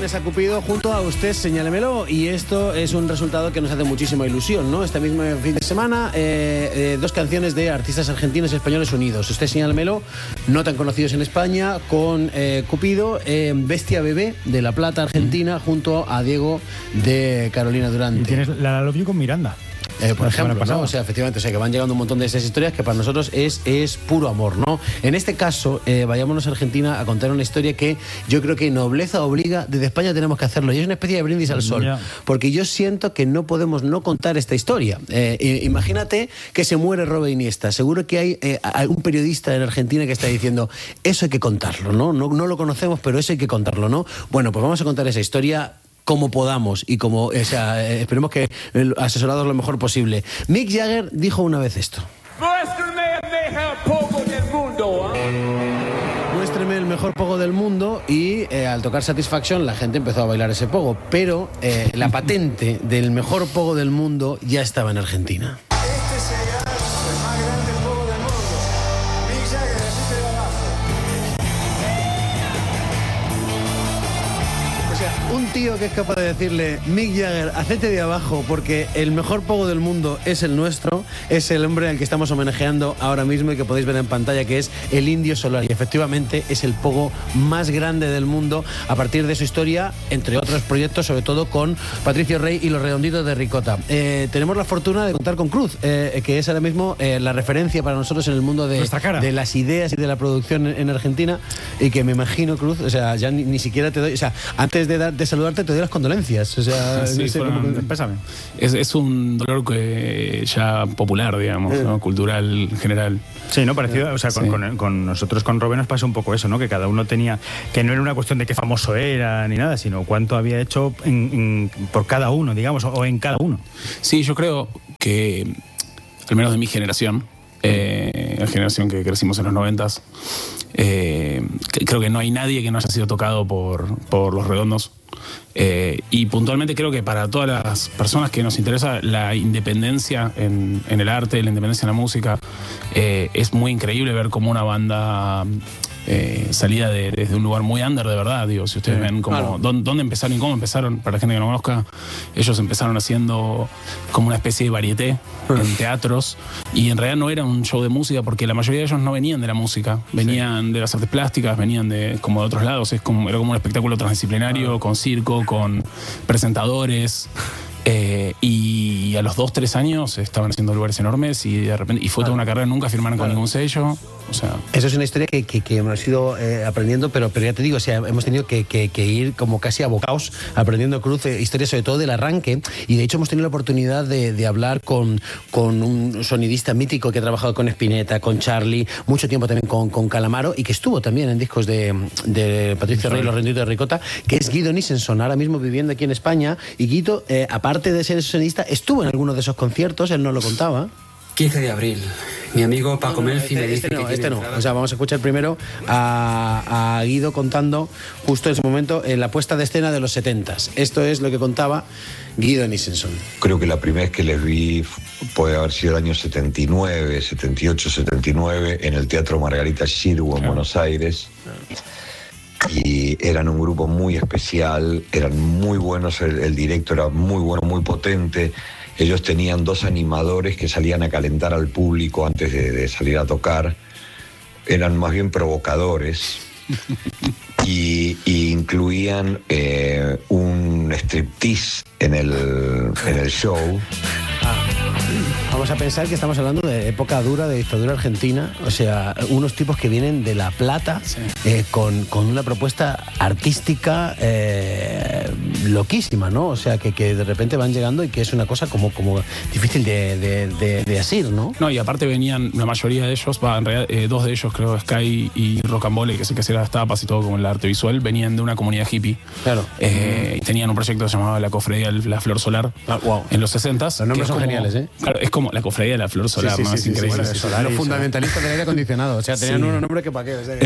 viernes a Cupido junto a Usted Señálemelo, y esto es un resultado que nos hace muchísima ilusión, ¿no? Este mismo fin de semana, dos canciones de artistas argentinos y españoles unidos. Usted Señálemelo, no tan conocidos en España, con Cupido, Bestia Bebé de La Plata, Argentina, junto a Diego de Carolina Durante. Y tienes La Love You con Miranda. Por ejemplo, ¿no? O sea, efectivamente, o sea, que van llegando un montón de esas historias que para nosotros es puro amor, ¿no? En este caso, vayámonos a Argentina a contar una historia que yo creo que nobleza obliga. Desde España tenemos que hacerlo, y es una especie de brindis al sol, porque yo siento que no podemos no contar esta historia. Imagínate que se muere Robert Iniesta. Seguro que hay algún periodista en Argentina que está diciendo, eso hay que contarlo, ¿no? No lo conocemos, pero eso hay que contarlo, ¿no? Bueno, pues vamos a contar esa historia como podamos y como, o sea, esperemos que asesorados lo mejor posible. Mick Jagger dijo una vez esto: muéstrame el mejor pogo del mundo. Muéstreme el mejor pogo del mundo. Y al tocar Satisfaction la gente empezó a bailar ese pogo, pero la patente del mejor pogo del mundo ya estaba en Argentina. Este será el más grande pogo del mundo. Mick Jagger, así te va abajo. Un tío que es capaz de decirle, Mick Jagger, hacete de abajo porque el mejor pogo del mundo es el nuestro, es el hombre al que estamos homenajeando ahora mismo y que podéis ver en pantalla, que es el Indio Solari. Y efectivamente es el pogo más grande del mundo a partir de su historia, entre otros proyectos, sobre todo con Patricio Rey y los Redonditos de Ricota. Tenemos la fortuna de contar con Cruz, que es ahora mismo la referencia para nosotros en el mundo de las ideas y de la producción en Argentina, y que me imagino, Cruz, o sea, ya ni siquiera te doy, o sea, antes de saludarte te doy las condolencias, o sea, sí, no sé cómo... Pésame. Es un dolor que ya popular, digamos, ¿no? Cultural, general. Sí, ¿no? Parecido, o sea, sí. con nosotros, con Robert, nos pasa un poco eso, ¿no? Que cada uno tenía, que no era una cuestión de qué famoso era ni nada, sino cuánto había hecho por cada uno, digamos, o en cada uno. Sí, yo creo que, al menos de mi generación, la generación que crecimos en los 90s, creo que no hay nadie que no haya sido tocado por Los Redondos. Y puntualmente creo que para todas las personas que nos interesa la independencia en el arte, la independencia en la música, es muy increíble ver cómo una banda salida desde un lugar muy under, de verdad, digo, si ustedes ven como dónde empezaron y cómo empezaron, para la gente que no conozca, ellos empezaron haciendo como una especie de varieté en teatros, y en realidad no era un show de música, porque la mayoría de ellos no venían de la música, venían de las artes plásticas, venían como de otros lados, era como un espectáculo transdisciplinario, con circo, con presentadores. Y a los 2-3 años estaban haciendo lugares enormes, y de repente, y fue toda una carrera, nunca firmaron con ningún sello. O sea, eso es una historia que hemos ido aprendiendo, pero ya te digo, o sea, hemos tenido que ir como casi abocados aprendiendo, Cruz, historias sobre todo del arranque, y de hecho hemos tenido la oportunidad de hablar con un sonidista mítico que ha trabajado con Spinetta, con Charlie, mucho tiempo también con Calamaro, y que estuvo también en discos de Patricio Rey, Los Redonditos de Ricota, que es Guido Nissenson, ahora mismo viviendo aquí en España. Y Guido, aparte de ser sonidista, estuvo en algunos de esos conciertos, él nos lo contaba. 15 de abril. Mi amigo Paco Melfi me dice que este no. O sea, vamos a escuchar primero a Guido contando justo en ese momento en la puesta de escena de los 70s. Esto es lo que contaba Guido Nissenson. Creo que la primera vez que les vi puede haber sido el año 79, 78, 79, en el Teatro Margarita Xirgu en Buenos Aires. Y eran un grupo muy especial, eran muy buenos, el directo era muy bueno, muy potente. Ellos tenían 2 animadores que salían a calentar al público antes de salir a tocar. Eran más bien provocadores. Y incluían un striptease en el show. Vamos a pensar que estamos hablando de época dura de dictadura argentina, o sea, unos tipos que vienen de La Plata, con una propuesta artística loquísima, ¿no? O sea, que de repente van llegando y que es una cosa como difícil de asir, ¿no? No, y aparte venían, la mayoría de ellos, en realidad 2 de ellos, creo, Sky y Rocambole, que es el que hacía las tapas y todo como el arte visual, venían de una comunidad hippie. Claro. Y tenían un proyecto que se llamaba La Cofradía de la Flor Solar, en los 60s. Los nombres son geniales, ¿eh? Claro, es como La Cofradía de la Flor Solar, ¿no? Es increíble. Los fundamentalistas del aire acondicionado, o sea, tenían unos nombres que para qué. O sea,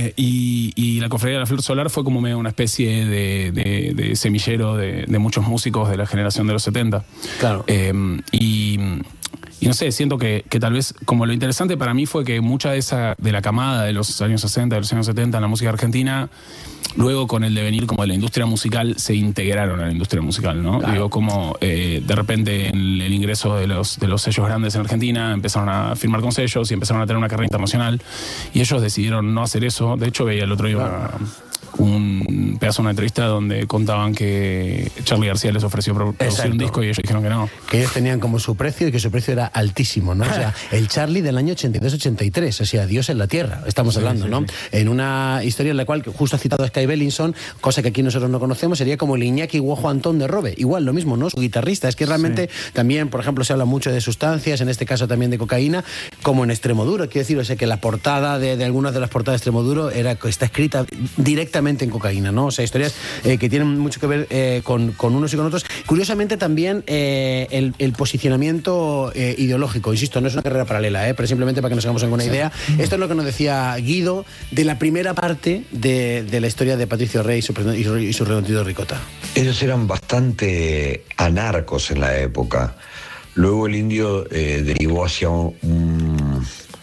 y La Cofradía de la Flor Solar fue como una especie de semillero de muchos músicos de la generación de los 70. Claro. no sé, siento que tal vez, como lo interesante para mí fue que mucha de la camada de los años 60, de los años 70 en la música argentina, luego con el devenir como de la industria musical, se integraron a la industria musical, ¿no? Claro. Digo, como de repente en el ingreso de los sellos grandes en Argentina empezaron a firmar con sellos y empezaron a tener una carrera internacional, y ellos decidieron no hacer eso. De hecho, veía el otro día un pedazo de una entrevista donde contaban que Charly García les ofreció producir un disco y ellos dijeron que no. Que ellos tenían como su precio y que su precio era altísimo, ¿no? O sea, el Charly del año 82-83, o sea, Dios en la tierra, estamos hablando, ¿no? En una historia en la cual, justo ha citado a Sky Bellinson, cosa que aquí nosotros no conocemos, sería como el Iñaki Guojo Antón de Robe. Igual, lo mismo, ¿no? Su guitarrista. Es que realmente también, por ejemplo, se habla mucho de sustancias, en este caso también de cocaína, como en Extremoduro. Quiero decir, o sea, que la portada de algunas de las portadas de Extremoduro está escrita directamente en cocaína, ¿no? O sea, historias que tienen mucho que ver con unos y con otros. Curiosamente también el posicionamiento ideológico, insisto, no es una carrera paralela, pero simplemente para que nos hagamos alguna idea. Esto es lo que nos decía Guido de la primera parte de la historia de Patricio Rey y su redondido Ricota. Ellos eran bastante anarcos en la época. Luego el Indio derivó hacia un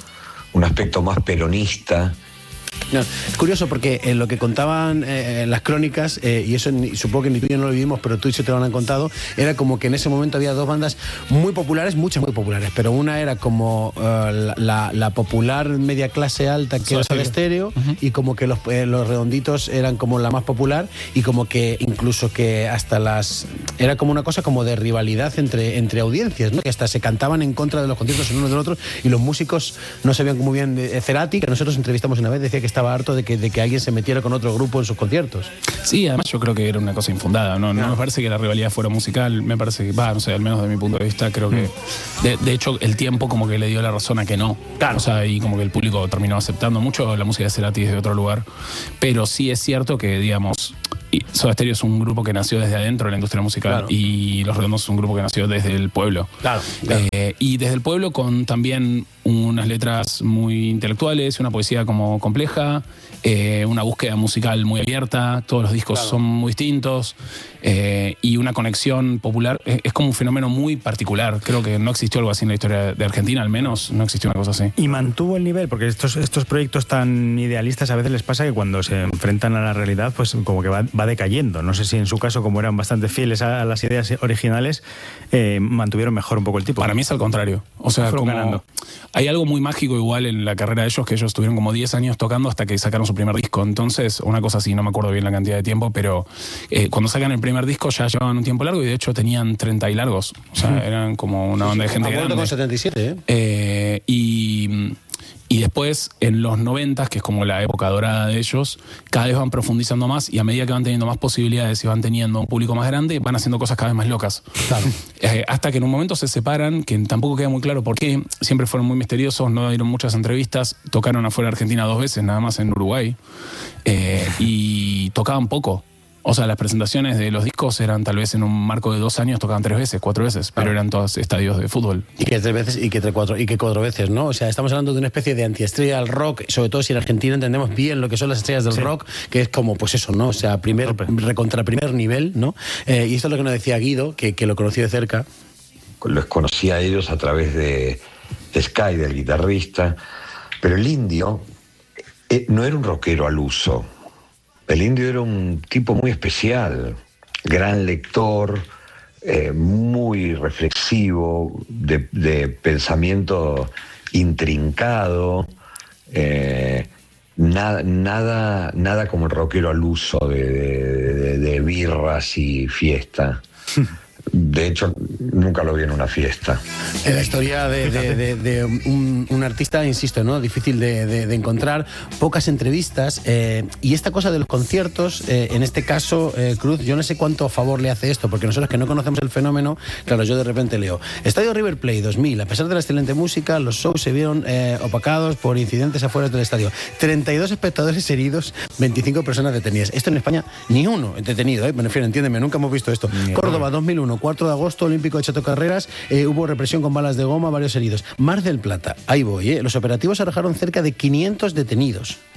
aspecto más peronista. No, es curioso porque en lo que contaban las crónicas, y eso supongo que ni tú y yo no lo vivimos, pero tú y yo te lo han contado, era como que en ese momento había dos bandas muy populares, muchas muy populares, pero una era como la popular media clase alta, que era Soda Stereo, y como que los Redonditos eran como la más popular, y como que incluso que hasta era como una cosa como de rivalidad entre audiencias, ¿no? Que hasta se cantaban en contra de los conciertos el uno del otro, y los músicos no sabían muy bien. Cerati, que nosotros entrevistamos una vez, decía que estaba harto de que alguien se metiera con otro grupo en sus conciertos. Sí, además yo creo que era una cosa infundada, no me parece que la rivalidad fuera musical, me parece que, no sé, al menos de mi punto de vista, creo que de hecho el tiempo como que le dio la razón a que no. Claro. O sea, y como que el público terminó aceptando mucho la música de Cerati desde otro lugar, pero sí es cierto que, digamos, Soda Stereo es un grupo que nació desde adentro de la industria musical, claro, y Los Redondos es un grupo que nació desde el pueblo. Claro. Y desde el pueblo con también unas letras muy intelectuales, una poesía como compleja, una búsqueda musical muy abierta, todos los discos son muy distintos, y una conexión popular. Es como un fenómeno muy particular. Creo que no existió algo así en la historia de Argentina, al menos no existió una cosa así. Y mantuvo el nivel, porque estos proyectos tan idealistas a veces les pasa que cuando se enfrentan a la realidad, pues como que va decayendo. No sé si en su caso, como eran bastante fieles a las ideas originales, mantuvieron mejor un poco el tipo. Para mí es al contrario. O sea, como hay algo muy mágico igual en la carrera de ellos, que ellos tuvieron como 10 años tocando hasta que sacaron su primer disco. Entonces, una cosa así, no me acuerdo bien la cantidad de tiempo, pero cuando sacan el primer disco ya llevaban un tiempo largo, y de hecho tenían 30 y largos. O sea, eran como una banda de gente grande. Con 77, y después, en los 90, que es como la época dorada de ellos, cada vez van profundizando más, y a medida que van teniendo más posibilidades y van teniendo un público más grande, van haciendo cosas cada vez más locas. Claro. Hasta que en un momento se separan, que tampoco queda muy claro por qué. Siempre fueron muy misteriosos, no dieron muchas entrevistas, tocaron afuera de Argentina 2 veces, nada más en Uruguay, y tocaban poco. O sea, las presentaciones de los discos eran tal vez en un marco de 2 años, tocaban 3 veces, 4 veces, pero eran todos estadios de fútbol. Y que 3 veces, y que 4 veces, ¿no? O sea, estamos hablando de una especie de antiestrella del rock, sobre todo si en Argentina entendemos bien lo que son las estrellas del rock, que es como, pues eso, ¿no? O sea, contra primer nivel, ¿no? Y esto es lo que nos decía Guido, que lo conoció de cerca. Los conocí a ellos a través de Sky, del guitarrista, pero el Indio no era un rockero al uso. El Indio era un tipo muy especial, gran lector, muy reflexivo, de pensamiento intrincado, nada como el rockero al uso de birras y fiesta. De hecho, nunca lo vi en una fiesta. La historia de un artista, insisto, ¿no? Difícil de encontrar, pocas entrevistas, y esta cosa de los conciertos, en este caso, Cruz, yo no sé cuánto favor le hace esto, porque nosotros que no conocemos el fenómeno, claro, yo de repente leo Estadio River Plate 2000, a pesar de la excelente música, los shows se vieron opacados por incidentes afuera del estadio, 32 espectadores heridos, 25 personas detenidas. Esto en España, ni uno detenido, me refiero, entiéndeme, nunca hemos visto esto. Córdoba, 2001, 4 de agosto, Olímpico de Chato Carreras, hubo represión con balas de goma, varios heridos. Mar del Plata, ahí voy, los operativos arrojaron cerca de 500 detenidos.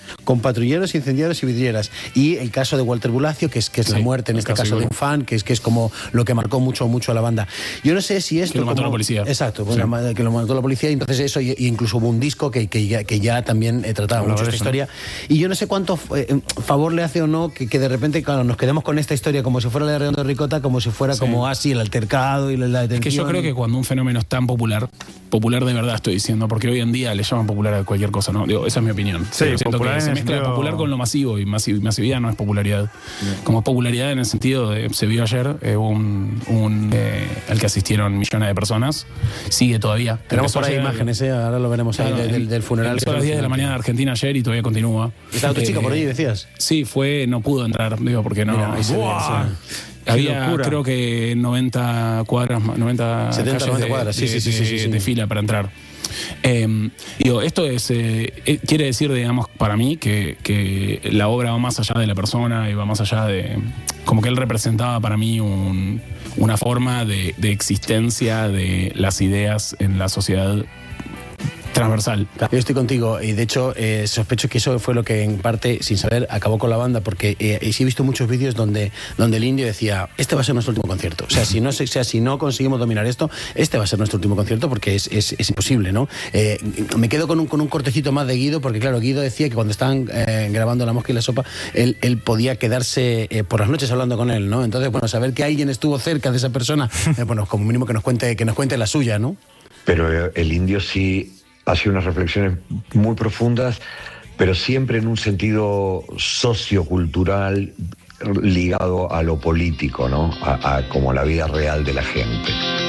con patrulleros, incendiarios y vidrieras. Y el caso de Walter Bulacio, que es la muerte, en este caso de un fan, que es como lo que marcó mucho a la banda. Yo no sé si esto... Que lo mató la policía. Exacto, que lo mató la policía, y entonces eso, y incluso hubo un disco que ya también trataba mucho esta historia. Y yo no sé cuánto favor le hace o no que de repente, claro, nos quedemos con esta historia como si fuera la de Redondo de Ricota, como si fuera como así el altercado y la detención. Es que yo creo que cuando un fenómeno es tan popular de verdad estoy diciendo, porque hoy en día le llaman popular a cualquier cosa, ¿no? Digo, esa es mi opinión. Sí, popular que se mezcla sentido... popular con lo masivo, y masividad no es popularidad. Como popularidad en el sentido de, se vio ayer, al que asistieron millones de personas, sigue todavía. Tenemos por ahí imágenes, ahora lo veremos ahí del funeral. Empezó a las 10 de la mañana de Argentina ayer y todavía continúa. ¿Estaba tu chica por ahí, decías? Sí, no pudo entrar, digo, porque no... Mira, ahí se ve, había, creo que 90 cuadras, 90 70, calles 90 cuadras, sí. de fila para entrar. Digo, esto quiere decir, digamos, para mí que la obra va más allá de la persona y va más allá de... Como que él representaba para mí una forma de existencia de las ideas en la sociedad transversal. Yo estoy contigo, y de hecho sospecho que eso fue lo que en parte, sin saber, acabó con la banda, porque sí he visto muchos vídeos donde el Indio decía, este va a ser nuestro último concierto. O sea, si no conseguimos dominar esto, este va a ser nuestro último concierto, porque es imposible, ¿no? Me quedo con un cortecito más de Guido, porque claro, Guido decía que cuando estaban grabando La Mosca y la Sopa, él podía quedarse por las noches hablando con él, ¿no? Entonces, bueno, saber que alguien estuvo cerca de esa persona, bueno, como mínimo que nos cuente la suya, ¿no? Pero el Indio sí hace unas reflexiones muy profundas, pero siempre en un sentido sociocultural ligado a lo político, ¿no? A como la vida real de la gente.